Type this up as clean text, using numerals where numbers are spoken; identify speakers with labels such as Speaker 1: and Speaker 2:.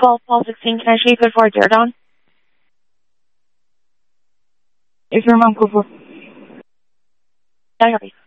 Speaker 1: 12, Paul 16, can I show you code 4, Dear Dawn?
Speaker 2: Is your mom code 4?
Speaker 1: Can I help you?